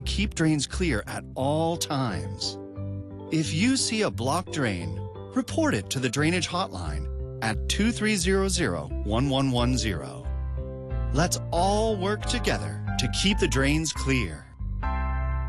Keep drains clear at all times. If you see a blocked drain, report it to the Drainage Hotline at 2300-1110. Let's all work together to keep the drains clear.